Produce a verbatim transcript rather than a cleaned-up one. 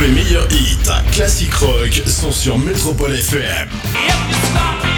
Les meilleurs hits classique rock sont sur Métropole F M.